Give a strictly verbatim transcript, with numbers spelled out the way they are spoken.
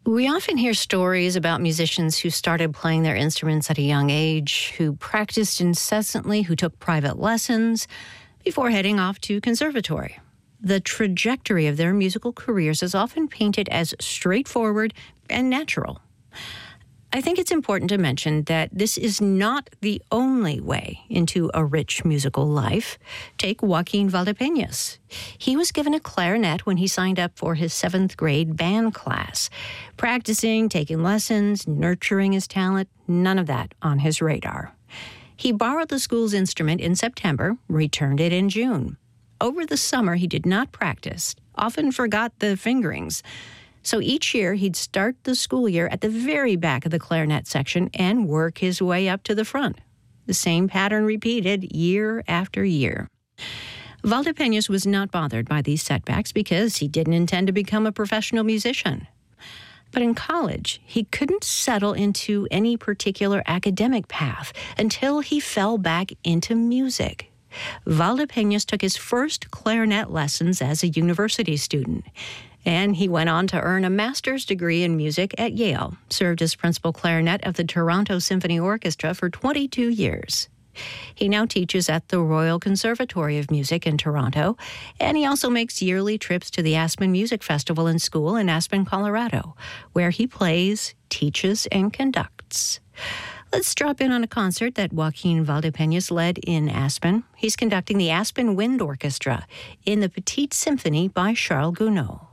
We often hear stories about musicians who started playing their instruments at a young age, who practiced incessantly, who took private lessons before heading off to conservatory. The trajectory of their musical careers is often painted as straightforward and natural. I think it's important to mention that this is not the only way into a rich musical life. Take Joaquin Valdepeñas. He was given a clarinet when he signed up for his seventh grade band class. Practicing, taking lessons, nurturing his talent, none of that on his radar. He borrowed the school's instrument in September, returned it in June. Over the summer, he did not practice, often forgot the fingerings. So each year, he'd start the school year at the very back of the clarinet section and work his way up to the front. The same pattern repeated year after year. Valdepeñas was not bothered by these setbacks because he didn't intend to become a professional musician. But in college, he couldn't settle into any particular academic path until he fell back into music. Valdepeñas took his first clarinet lessons as a university student. And he went on to earn a master's degree in music at Yale, served as principal clarinet of the Toronto Symphony Orchestra for twenty-two years. He now teaches at the Royal Conservatory of Music in Toronto, and he also makes yearly trips to the Aspen Music Festival and School in Aspen, Colorado, where he plays, teaches, and conducts. Let's drop in on a concert that Joaquin Valdepeñas led in Aspen. He's conducting the Aspen Wind Orchestra in the Petite Symphony by Charles Gounod.